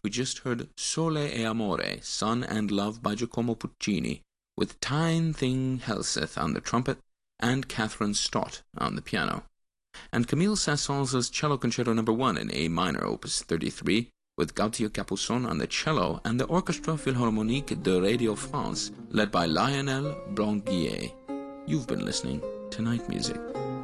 we just heard Sole e Amore, Sun and Love by Giacomo Puccini, with Tyne Thing Helseth on the trumpet and Catherine Stott on the piano. And Camille Saint-Saëns' Cello Concerto No. 1 in A minor, Opus 33, with Gautier Capuçon on the cello and the Orchestra Philharmonique de Radio France, led by Lionel Blanguier. You've been listening to Night Music.